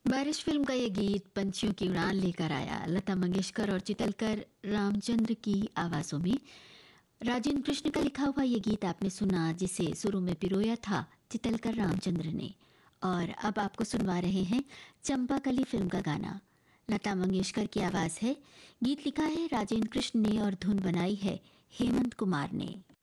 बारिश फिल्म का ये गीत पंछियों की उड़ान लेकर आया। लता मंगेशकर और चितलकर रामचंद्र की आवाजों में राजेंद्र कृष्ण का लिखा हुआ ये गीत आपने सुना, जिसे शुरू में पिरोया था चितलकर रामचंद्र ने। और अब आपको सुनवा रहे हैं चंपाकली फिल्म का गाना। लता मंगेशकर की आवाज है, गीत लिखा है राजेंद्र कृष्ण ने और धुन बनाई है हेमंत कुमार ने।